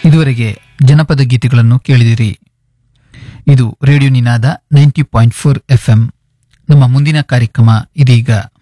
ಇದುವರೆಗೆ ಜನಪದ ಗೀತೆಗಳನ್ನು ಕೇಳಿದಿರಿ. ಇದು ರೇಡಿಯೋ ನಿನಾದ 90.4 FM. ನಮ್ಮ ಮುಂದಿನ ಕಾರ್ಯಕ್ರಮ ಇದೀಗ.